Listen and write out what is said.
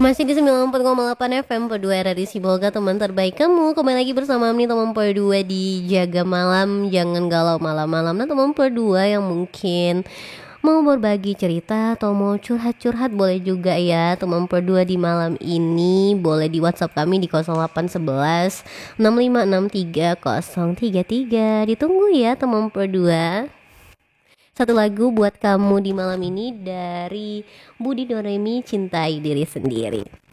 Masih di 94,8 FM Perdua RRI Sibolga, teman terbaik kamu. Kembali lagi bersama nih teman Perdua di Jaga Malam. Jangan galau malam-malam. Nah teman Perdua yang mungkin mau berbagi cerita atau mau curhat-curhat boleh juga ya teman Perdua di malam ini. Boleh di WhatsApp kami di 0811 6563 033. Ditunggu ya teman Perdua. Satu lagu buat kamu di malam ini dari Budi Doremi, Cintai Diri Sendiri.